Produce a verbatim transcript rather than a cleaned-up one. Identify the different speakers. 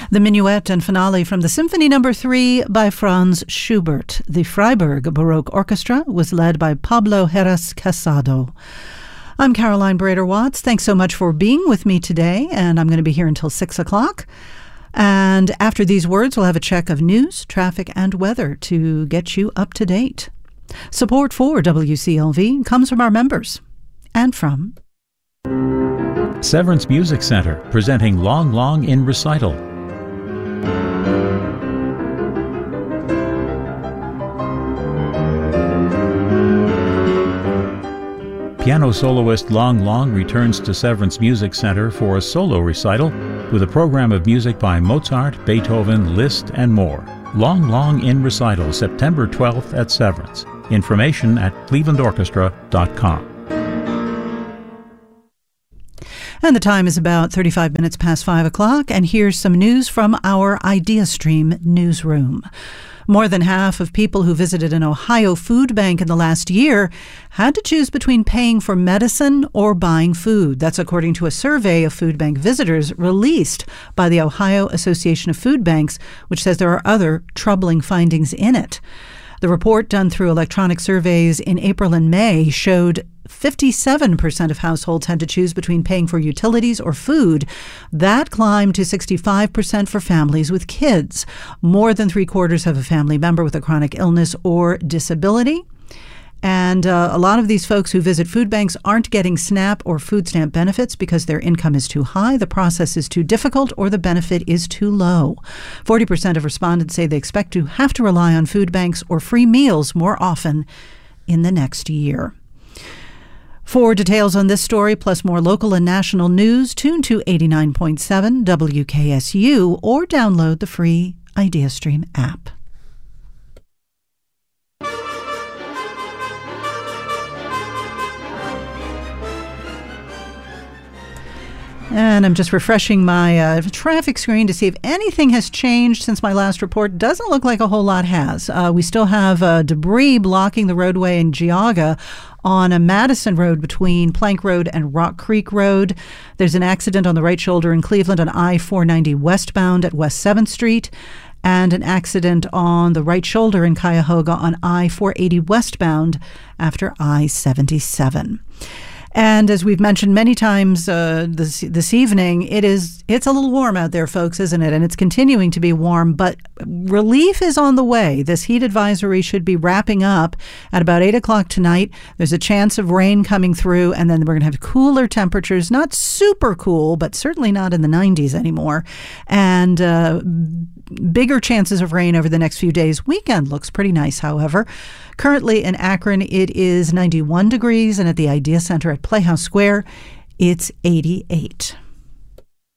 Speaker 1: The minuet and finale from the Symphony Number three by Franz Schubert. The Freiburg Baroque Orchestra was led by Pablo Heras Casado. I'm Caroline Brader-Watts. Thanks so much for being with me today, and I'm going to be here until six o'clock. And after these words, we'll have a check of news, traffic, and weather to get you up to date. Support for W C L V comes from our members and from
Speaker 2: Severance Music Center, presenting Long Long in Recital. Piano soloist Long Long returns to Severance Music Center for a solo recital with a program of music by Mozart, Beethoven, Liszt, and more. Long Long in Recital, September twelfth at Severance. Information at cleveland orchestra dot com.
Speaker 1: And the time is about thirty-five minutes past five o'clock, and here's some news from our IdeaStream newsroom. More than half of people who visited an Ohio food bank in the last year had to choose between paying for medicine or buying food. That's according to a survey of food bank visitors released by the Ohio Association of Food Banks, which says there are other troubling findings in it. The report, done through electronic surveys in April and May, showed fifty-seven percent of households had to choose between paying for utilities or food. That climbed to sixty-five percent for families with kids. More than three quarters have a family member with a chronic illness or disability. And uh, a lot of these folks who visit food banks aren't getting SNAP or food stamp benefits because their income is too high, the process is too difficult, or the benefit is too low. forty percent of respondents say they expect to have to rely on food banks or free meals more often in the next year. For details on this story, plus more local and national news, tune to eighty-nine point seven W K S U or download the free IdeaStream app. And I'm just refreshing my uh, traffic screen to see if anything has changed since my last report. Doesn't look like a whole lot has. Uh, we still have uh, debris blocking the roadway in Geauga on a Madison Road between Plank Road and Rock Creek Road. There's an accident on the right shoulder in Cleveland on I four ninety westbound at West seventh Street, and an accident on the right shoulder in Cuyahoga on I four eighty westbound after I seventy-seven. And as we've mentioned many times uh, this this evening, it is it's a little warm out there, folks, isn't it? And it's continuing to be warm, but relief is on the way. This heat advisory should be wrapping up at about eight o'clock tonight. There's a chance of rain coming through, and then we're going to have cooler temperatures, not super cool, but certainly not in the nineties anymore, and uh, bigger chances of rain over the next few days. Weekend looks pretty nice, however. Currently in Akron, it is ninety-one degrees, and at the Idea Center at Playhouse Square, it's eighty-eight.